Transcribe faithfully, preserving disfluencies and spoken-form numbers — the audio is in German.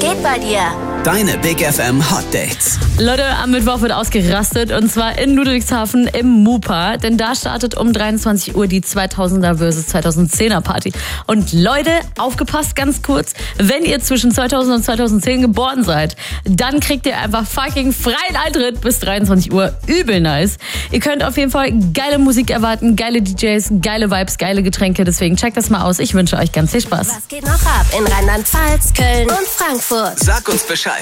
geht bei dir? Deine Big F M Hot Dates. Leute, am Mittwoch wird ausgerastet und zwar in Ludwigshafen im Mupa, denn da startet um dreiundzwanzig Uhr die zweitausender versus zweitausendzehner Party. Und Leute, aufgepasst ganz kurz, wenn ihr zwischen zweitausend und zweitausendzehn geboren seid, dann kriegt ihr einfach fucking freien Eintritt bis dreiundzwanzig Uhr. Übel nice. Ihr könnt auf jeden Fall geile Musik erwarten, geile D Js, geile Vibes, geile Getränke, deswegen checkt das mal aus. Ich wünsche euch ganz viel Spaß. Was geht noch ab in Rheinland-Pfalz, Köln und Frankfurt? Sag uns Bescheid.